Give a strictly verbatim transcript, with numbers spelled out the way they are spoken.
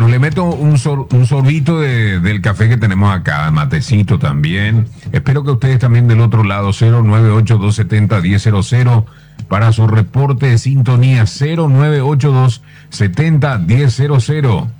Bueno, le meto un, sor, un sorbito de, del café que tenemos acá, matecito también. Espero que ustedes también del otro lado, cero nueve ocho dos siete cero, uno cero cero, para su reporte de sintonía, cero nueve ocho dos siete cero, uno cero cero.